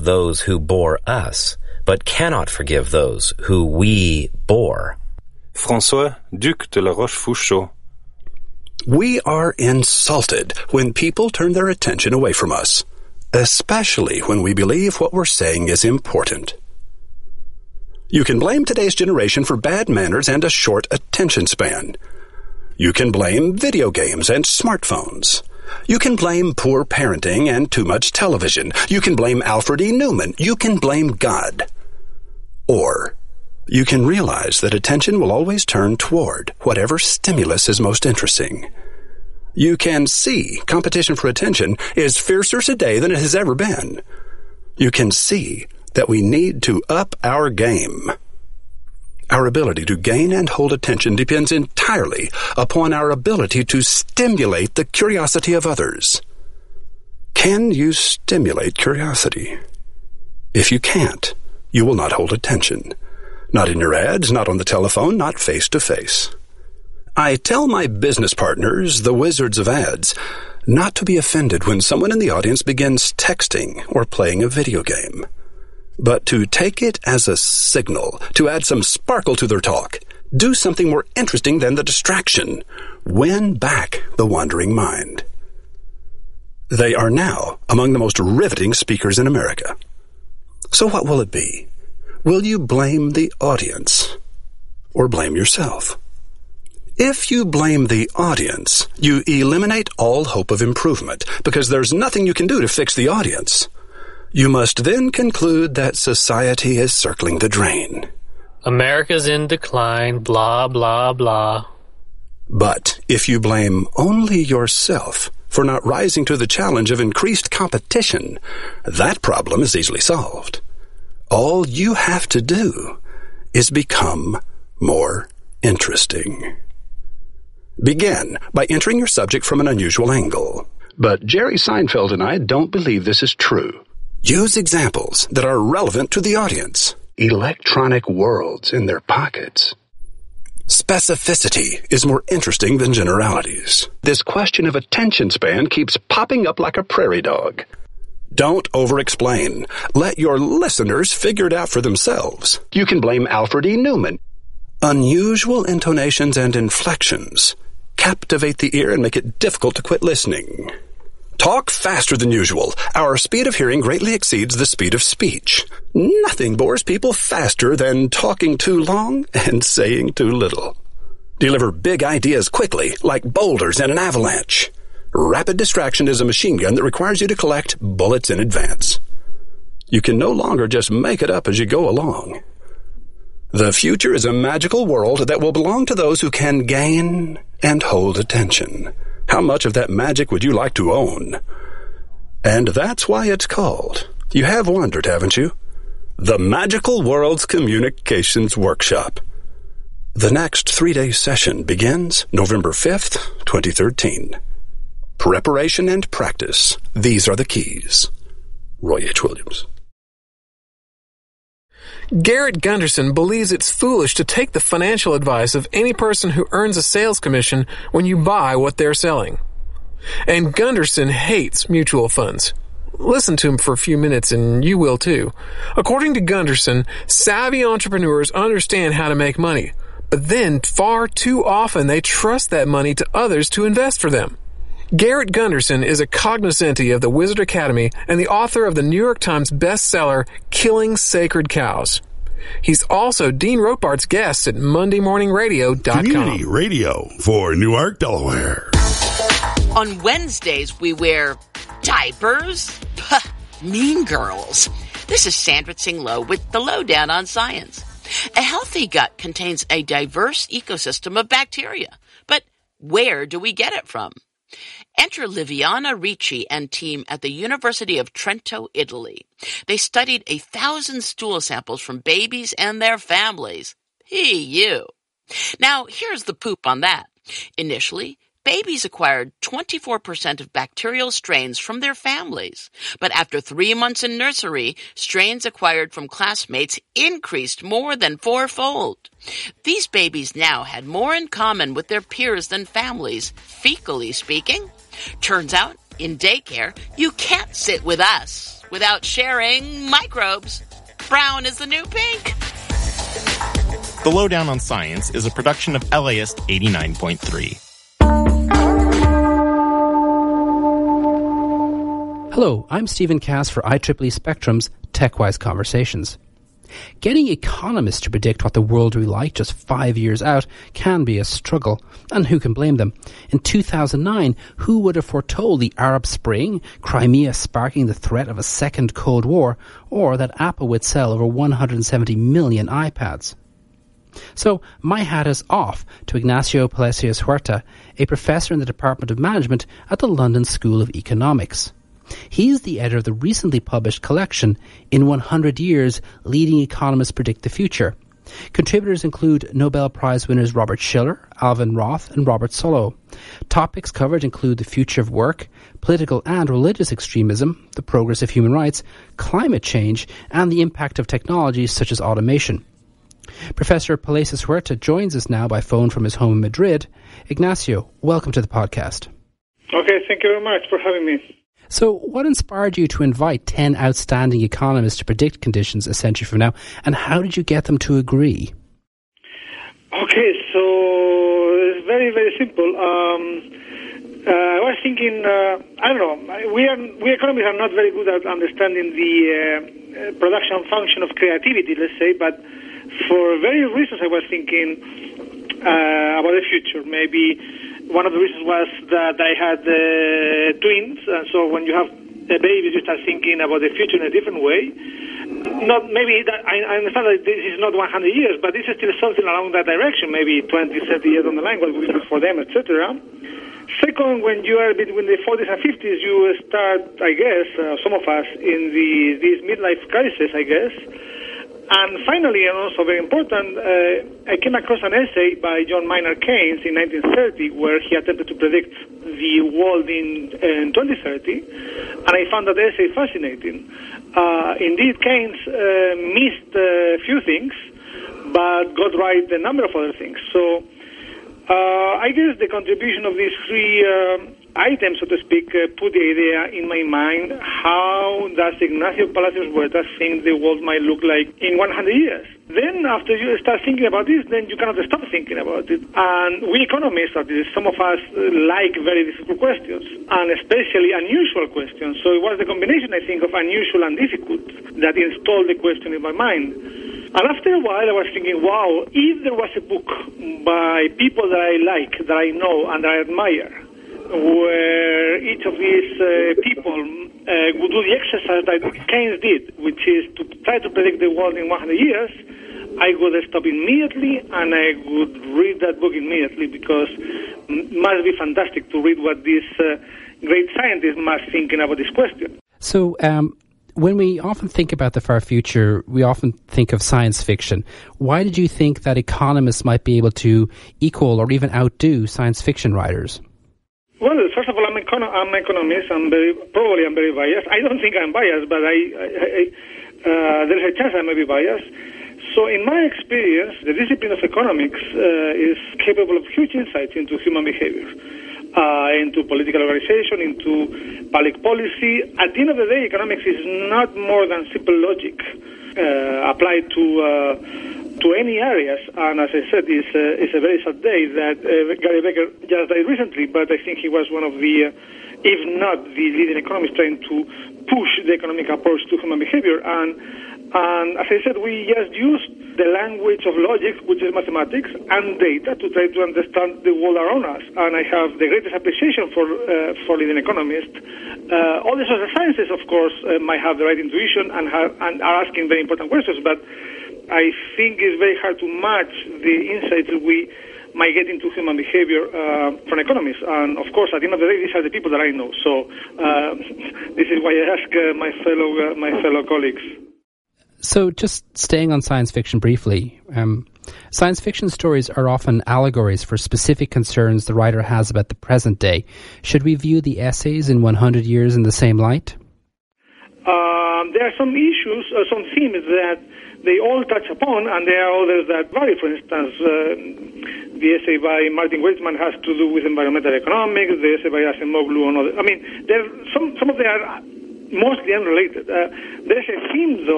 those who bore us, but cannot forgive those who we bore. François, Duc de la Rochefoucauld. We are insulted when people turn their attention away from us, especially when we believe what we're saying is important. You can blame today's generation for bad manners and a short attention span. You can blame video games and smartphones. You can blame poor parenting and too much television. You can blame Alfred E. Newman. You can blame God. Or you can realize that attention will always turn toward whatever stimulus is most interesting. You can see competition for attention is fiercer today than it has ever been. You can see that we need to up our game. Our ability to gain and hold attention depends entirely upon our ability to stimulate the curiosity of others. Can you stimulate curiosity? If you can't, you will not hold attention. Not in your ads, not on the telephone, not face to face. I tell my business partners, the wizards of ads, not to be offended when someone in the audience begins texting or playing a video game, but to take it as a signal, to add some sparkle to their talk, do something more interesting than the distraction, win back the wandering mind. They are now among the most riveting speakers in America. So what will it be? Will you blame the audience or blame yourself? If you blame the audience, you eliminate all hope of improvement because there's nothing you can do to fix the audience. You must then conclude that society is circling the drain. America's in decline, blah, blah, blah. But if you blame only yourself for not rising to the challenge of increased competition, that problem is easily solved. All you have to do is become more interesting. Begin by entering your subject from an unusual angle. But Jerry Seinfeld and I don't believe this is true. Use examples that are relevant to the audience. Electronic worlds in their pockets. Specificity is more interesting than generalities. This question of attention span keeps popping up like a prairie dog. Don't over-explain. Let your listeners figure it out for themselves. You can blame Alfred E. Newman. Unusual intonations and inflections captivate the ear and make it difficult to quit listening. Talk faster than usual. Our speed of hearing greatly exceeds the speed of speech. Nothing bores people faster than talking too long and saying too little. Deliver big ideas quickly, like boulders in an avalanche. Rapid distraction is a machine gun that requires you to collect bullets in advance. You can no longer just make it up as you go along. The future is a magical world that will belong to those who can gain and hold attention. How much of that magic would you like to own? And that's why it's called, you have wondered, haven't you? The Magical Worlds Communications Workshop. The next 3-day session begins November 5th, 2013. Preparation and practice. These are the keys. Roy H. Williams. Garrett Gunderson believes it's foolish to take the financial advice of any person who earns a sales commission when you buy what they're selling. And Gunderson hates mutual funds. Listen to him for a few minutes and you will too. According to Gunderson, savvy entrepreneurs understand how to make money, but then far too often they trust that money to others to invest for them. Garrett Gunderson is a cognoscenti of the Wizard Academy and the author of the New York Times bestseller, Killing Sacred Cows. He's also Dean Rothbart's guest at MondayMorningRadio.com. Community radio for Newark, Delaware. On Wednesdays, we wear diapers. Mean girls. This is Sandra Tsing Loh with the Lowdown on Science. A healthy gut contains a diverse ecosystem of bacteria. But where do we get it from? Enter Liviana Ricci and team at the University of Trento, Italy. They studied 1,000 stool samples from babies and their families. You. Now, here's the poop on that. Initially, babies acquired 24% of bacterial strains from their families. But after 3 months in nursery, strains acquired from classmates increased more than 4-fold. These babies now had more in common with their peers than families, fecally speaking. Turns out, in daycare, you can't sit with us. Without sharing microbes, brown is the new pink. The Lowdown on Science is a production of LAist 89.3. Hello, I'm Stephen Cass for IEEE Spectrum's TechWise Conversations. Getting economists to predict what the world will be like just 5 years out can be a struggle, and who can blame them? In 2009, who would have foretold the Arab Spring, Crimea sparking the threat of a second Cold War, or that Apple would sell over 170 million iPads? So, my hat is off to Ignacio Palacios Huerta, a professor in the Department of Management at the London School of Economics. He's the editor of the recently published collection, In 100 Years, Leading Economists Predict the Future. Contributors include Nobel Prize winners Robert Shiller, Alvin Roth, and Robert Solow. Topics covered include the future of work, political and religious extremism, the progress of human rights, climate change, and the impact of technologies such as automation. Professor Palacios Huerta joins us now by phone from his home in Madrid. Ignacio, welcome to the podcast. Okay, thank you very much for having me. So, what inspired you to invite 10 outstanding economists to predict conditions a century from now, and how did you get them to agree? Okay, so it's very, very simple. I was thinking, I don't know, we economists are not very good at understanding the production function of creativity, let's say, but for various reasons I was thinking about the future. Maybe one of the reasons was that I had twins, and so when you have a baby, you start thinking about the future in a different way. Not maybe that I understand that this is not 100 years, but this is still something along that direction, maybe 20, 30 years down the line, what will be for them, etc. Second, when you are between the 40s and 50s, you start, I guess, some of us, in this midlife crisis, I guess. And finally, and also very important, I came across an essay by John Maynard Keynes in 1930 where he attempted to predict the world in 2030, and I found that essay fascinating. Indeed, Keynes missed a few things, but got right a number of other things. So I guess the contribution of these three items, so to speak, put the idea in my mind, how does Ignacio Palacios Huerta think the world might look like in 100 years? Then after you start thinking about this, then you cannot stop thinking about it. And we economists, at least some of us, like very difficult questions, and especially unusual questions. So it was the combination, I think, of unusual and difficult that installed the question in my mind. And after a while, I was thinking, wow, if there was a book by people that I like, that I know, and I admire, where each of these people would do the exercise that Keynes did, which is to try to predict the world in 100 years, I would stop immediately and I would read that book immediately, because it must be fantastic to read what these great scientists must think about this question. So, when we often think about the far future, we often think of science fiction. Why did you think that economists might be able to equal or even outdo science fiction writers? Well, first of all, I'm an economist. I'm very biased. I don't think I'm biased, but there's a chance I may be biased. So in my experience, the discipline of economics is capable of huge insights into human behavior, into political organization, into public policy. At the end of the day, economics is not more than simple logic applied to any areas. And as I said, it's a very sad day that Gary Becker just died recently, but I think he was one of the, if not the leading economist trying to push the economic approach to human behavior. And as I said, we just use the language of logic, which is mathematics, and data to try to understand the world around us. And I have the greatest appreciation for leading economists. All the social sciences, of course, might have the right intuition and are asking very important questions, but I think it's very hard to match the insights that we might get into human behavior from economists. And of course, at the end of the day, these are the people that I know. So this is why I ask my fellow colleagues. So just staying on science fiction briefly, science fiction stories are often allegories for specific concerns the writer has about the present day. Should we view the essays in 100 years in the same light? There are some issues, some themes that they all touch upon, and there are others that vary. For instance, the essay by Martin Weitzman has to do with environmental economics, the essay by Acemoglu on other. I mean, some of them are mostly unrelated. There's a theme, though,